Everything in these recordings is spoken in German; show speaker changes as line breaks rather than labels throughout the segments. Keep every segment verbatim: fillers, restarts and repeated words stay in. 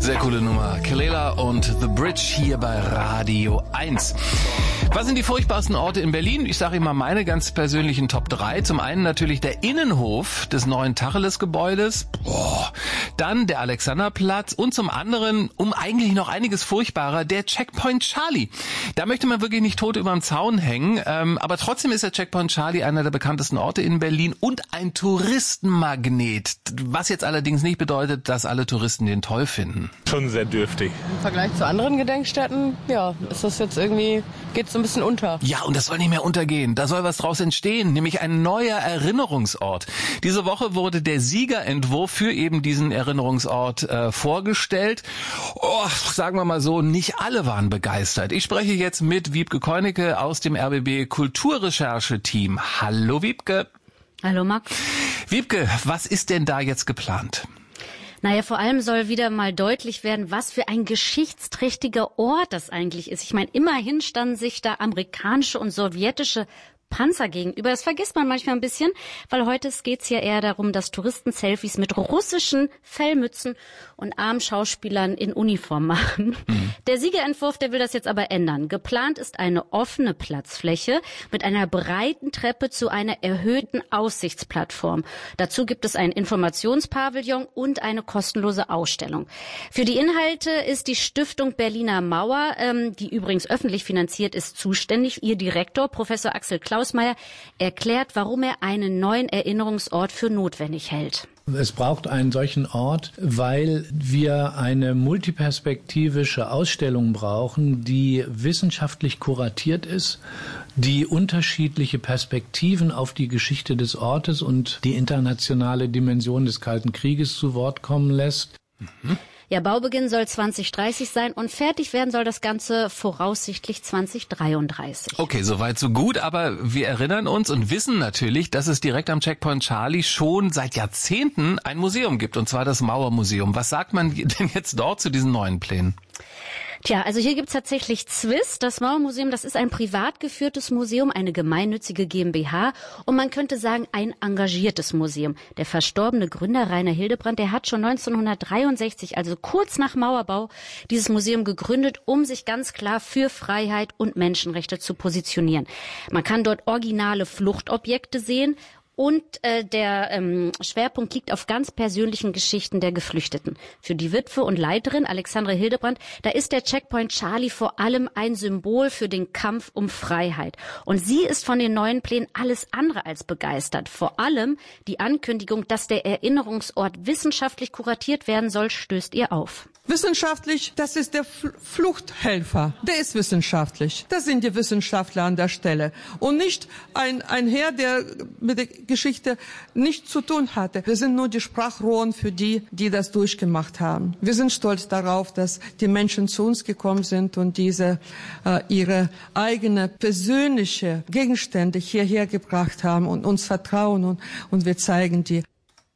Sehr coole Nummer. Kelela und The Bridge hier bei Radio eins. Was sind die furchtbarsten Orte in Berlin? Ich sage Ihnen mal meine ganz persönlichen Top drei. Zum einen natürlich der Innenhof des neuen Tacheles-Gebäudes. Boah. Dann der Alexanderplatz und zum anderen, um eigentlich noch einiges furchtbarer, der Checkpoint Charlie. Da möchte man wirklich nicht tot überm Zaun hängen, ähm, aber trotzdem ist der Checkpoint Charlie einer der bekanntesten Orte in Berlin und ein Touristenmagnet. Was jetzt allerdings nicht bedeutet, dass alle Touristen den toll finden.
Schon sehr dürftig.
Im Vergleich zu anderen Gedenkstätten, ja, ist das jetzt irgendwie, geht so ein bisschen unter.
Ja, und das soll nicht mehr untergehen. Da soll was draus entstehen, nämlich ein neuer Erinnerungsort. Diese Woche wurde der Siegerentwurf für eben diesen Erinnerungsort äh, vorgestellt. Oh, sagen wir mal so, nicht alle waren begeistert. Ich spreche jetzt mit Wiebke Keunicke aus dem R B B Kulturrecherche-Team. Hallo Wiebke.
Hallo Max.
Wiebke, was ist denn da jetzt geplant?
Naja, vor allem soll wieder mal deutlich werden, was für ein geschichtsträchtiger Ort das eigentlich ist. Ich meine, immerhin standen sich da amerikanische und sowjetische Panzer gegenüber. Das vergisst man manchmal ein bisschen, weil heute geht's ja eher darum, dass Touristen Selfies mit russischen Fellmützen und armen Schauspielern in Uniform machen. Mhm. Der Siegerentwurf, der will das jetzt aber ändern. Geplant ist eine offene Platzfläche mit einer breiten Treppe zu einer erhöhten Aussichtsplattform. Dazu gibt es ein Informationspavillon und eine kostenlose Ausstellung. Für die Inhalte ist die Stiftung Berliner Mauer, ähm, die übrigens öffentlich finanziert ist, zuständig. Ihr Direktor, Professor Axel Klausmeier, erklärt, warum er einen neuen Erinnerungsort für notwendig hält.
Es braucht einen solchen Ort, weil wir eine multiperspektivische Ausstellung brauchen, die wissenschaftlich kuratiert ist, die unterschiedliche Perspektiven auf die Geschichte des Ortes und die internationale Dimension des Kalten Krieges zu Wort kommen lässt.
Mhm. Ja, Baubeginn soll zwanzig dreißig sein und fertig werden soll das Ganze voraussichtlich zwanzig dreiunddreißig.
Okay, soweit so gut, aber wir erinnern uns und wissen natürlich, dass es direkt am Checkpoint Charlie schon seit Jahrzehnten ein Museum gibt, und zwar das Mauermuseum. Was sagt man denn jetzt dort zu diesen neuen Plänen?
Tja, also hier gibt's tatsächlich Zwiss. Das Mauermuseum, das ist ein privat geführtes Museum, eine gemeinnützige GmbH und man könnte sagen, ein engagiertes Museum. Der verstorbene Gründer Rainer Hildebrand, der hat schon neunzehnhundertdreiundsechzig, also kurz nach Mauerbau, dieses Museum gegründet, um sich ganz klar für Freiheit und Menschenrechte zu positionieren. Man kann dort originale Fluchtobjekte sehen. Und äh, der ähm, Schwerpunkt liegt auf ganz persönlichen Geschichten der Geflüchteten. Für die Witwe und Leiterin Alexandra Hildebrand, da ist der Checkpoint Charlie vor allem ein Symbol für den Kampf um Freiheit. Und sie ist von den neuen Plänen alles andere als begeistert. Vor allem die Ankündigung, dass der Erinnerungsort wissenschaftlich kuratiert werden soll, stößt ihr auf.
Wissenschaftlich, das ist der Fluchthelfer. Der ist wissenschaftlich. Das sind die Wissenschaftler an der Stelle. Und nicht ein, ein Herr, der mit der Geschichte nichts zu tun hatte. Wir sind nur die Sprachrohren für die, die das durchgemacht haben. Wir sind stolz darauf, dass die Menschen zu uns gekommen sind und diese äh, ihre eigene persönliche Gegenstände hierher gebracht haben und uns vertrauen und, und wir zeigen die.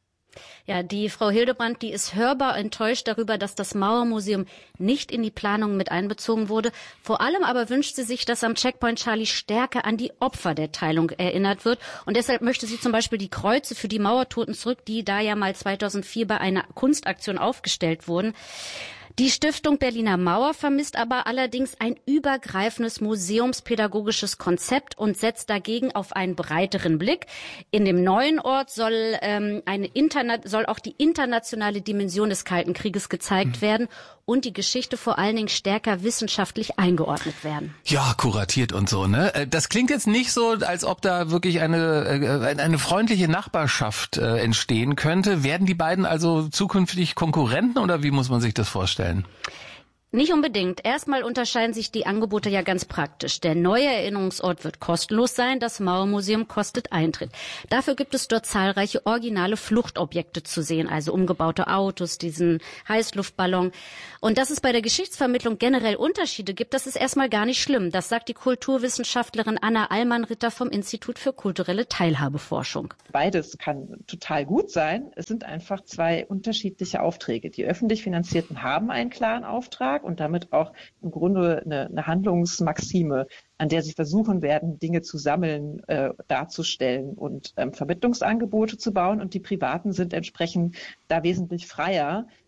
Ja, die Frau Hildebrand, die ist hörbar enttäuscht darüber, dass das Mauermuseum nicht in die Planung mit einbezogen wurde. Vor allem aber wünscht sie sich, dass am Checkpoint Charlie stärker an die Opfer der Teilung erinnert wird. Und deshalb möchte sie zum Beispiel die Kreuze für die Mauertoten zurück, die da ja mal zweitausendvier bei einer Kunstaktion aufgestellt wurden. Die Stiftung Berliner Mauer vermisst aber allerdings ein übergreifendes museumspädagogisches Konzept und setzt dagegen auf einen breiteren Blick. In dem neuen Ort soll, ähm, eine Interna- soll auch die internationale Dimension des Kalten Krieges gezeigt mhm. werden und die Geschichte vor allen Dingen stärker wissenschaftlich eingeordnet werden.
Ja, kuratiert und so, ne? Das klingt jetzt nicht so, als ob da wirklich eine eine freundliche Nachbarschaft äh, entstehen könnte. Werden die beiden also zukünftig Konkurrenten oder wie muss man sich das vorstellen?
Nicht unbedingt. Erstmal unterscheiden sich die Angebote ja ganz praktisch. Der neue Erinnerungsort wird kostenlos sein, das Mauermuseum kostet Eintritt. Dafür gibt es dort zahlreiche originale Fluchtobjekte zu sehen, also umgebaute Autos, diesen Heißluftballon. Und dass es bei der Geschichtsvermittlung generell Unterschiede gibt, das ist erstmal gar nicht schlimm. Das sagt die Kulturwissenschaftlerin Anna Allmann-Ritter vom Institut für kulturelle Teilhabeforschung.
Beides kann total gut sein. Es sind einfach zwei unterschiedliche Aufträge. Die öffentlich Finanzierten haben einen klaren Auftrag und damit auch im Grunde eine, eine Handlungsmaxime, an der sie versuchen werden, Dinge zu sammeln, äh, darzustellen und ähm, Vermittlungsangebote zu bauen. Und die Privaten sind entsprechend da wesentlich freier,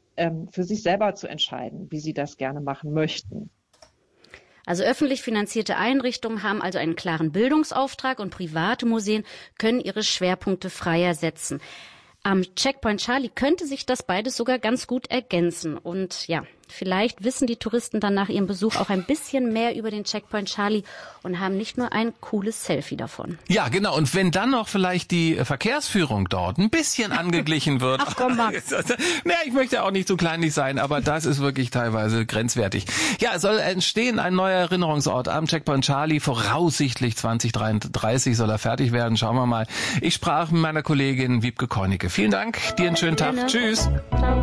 ähm, für sich selber zu entscheiden, wie sie das gerne machen möchten.
Also öffentlich finanzierte Einrichtungen haben also einen klaren Bildungsauftrag und private Museen können ihre Schwerpunkte freier setzen. Am Checkpoint Charlie könnte sich das beides sogar ganz gut ergänzen. Und ja, vielleicht wissen die Touristen dann nach ihrem Besuch auch ein bisschen mehr über den Checkpoint Charlie und haben nicht nur ein cooles Selfie davon.
Ja, genau. Und wenn dann noch vielleicht die Verkehrsführung dort ein bisschen angeglichen wird.
Ach komm, Max.
Naja, ich möchte auch nicht so kleinlich sein, aber das ist wirklich teilweise grenzwertig. Ja, es soll entstehen ein neuer Erinnerungsort am Checkpoint Charlie. Voraussichtlich zwanzig dreiunddreißig soll er fertig werden. Schauen wir mal. Ich sprach mit meiner Kollegin Wiebke Kornicke. Vielen Dank. Dir einen schönen Tag.
Gerne.
Tschüss.
Ciao.